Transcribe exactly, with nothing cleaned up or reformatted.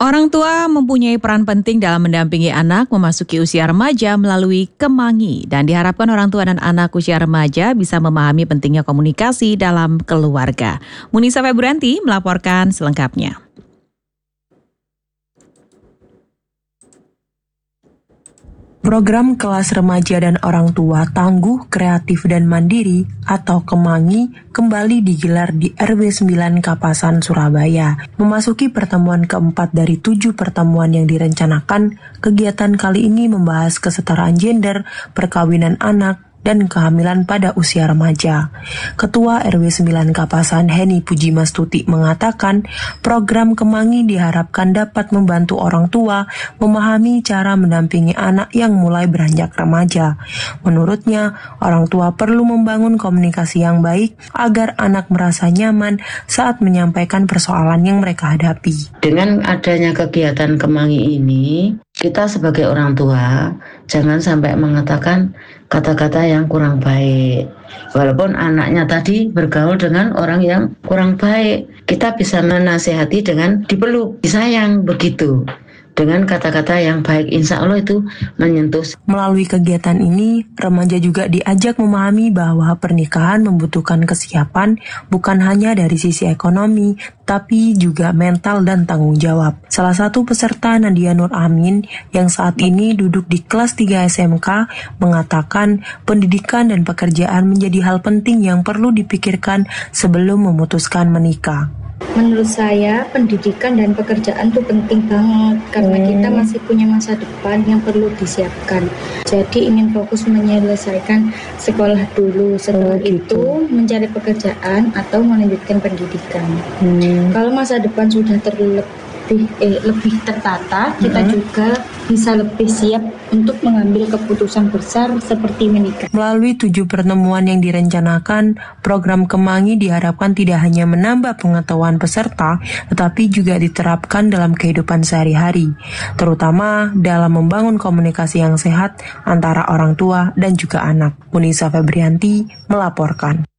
Orang tua mempunyai peran penting dalam mendampingi anak memasuki usia remaja melalui kemangi dan diharapkan orang tua dan anak usia remaja bisa memahami pentingnya komunikasi dalam keluarga. Munisa Febrianti melaporkan selengkapnya. Program Kelas Remaja dan Orang Tua Tangguh, Kreatif dan Mandiri atau Kemangi kembali digelar di R W sembilan Kapasan, Surabaya. Memasuki pertemuan keempat dari tujuh pertemuan yang direncanakan, kegiatan kali ini membahas kesetaraan gender, perkawinan anak, dan kehamilan pada usia remaja. Ketua R W sembilan Kapasan Heni Pujimastuti mengatakan, program Kemangi diharapkan dapat membantu orang tua memahami cara mendampingi anak yang mulai beranjak remaja. Menurutnya, orang tua perlu membangun komunikasi yang baik agar anak merasa nyaman saat menyampaikan persoalan yang mereka hadapi. Dengan adanya kegiatan Kemangi ini, kita sebagai orang tua jangan sampai mengatakan kata-kata yang kurang baik. Walaupun anaknya tadi bergaul dengan orang yang kurang baik, kita bisa menasihati dengan dipeluk, disayang, begitu. Dengan kata-kata yang baik, insya Allah itu menyentuh. Melalui kegiatan ini, remaja juga diajak memahami bahwa pernikahan membutuhkan kesiapan bukan hanya dari sisi ekonomi, tapi juga mental dan tanggung jawab. Salah satu peserta, Nadia Nur Amin, yang saat ini duduk di kelas tiga S M K, mengatakan pendidikan dan pekerjaan menjadi hal penting yang perlu dipikirkan sebelum memutuskan menikah. Menurut saya, pendidikan dan pekerjaan itu penting banget karena hmm. kita masih punya masa depan yang perlu disiapkan. Jadi ingin fokus menyelesaikan sekolah dulu, setelah oh, gitu. itu mencari pekerjaan atau melanjutkan pendidikan. Hmm. Kalau masa depan sudah terlebih eh, lebih tertata, kita hmm. juga bisa lebih siap untuk mengambil keputusan besar seperti menikah. Melalui tujuh pertemuan yang direncanakan, program Kemangi diharapkan tidak hanya menambah pengetahuan peserta, tetapi juga diterapkan dalam kehidupan sehari-hari, terutama dalam membangun komunikasi yang sehat antara orang tua dan juga anak. Munisa Febrianti melaporkan.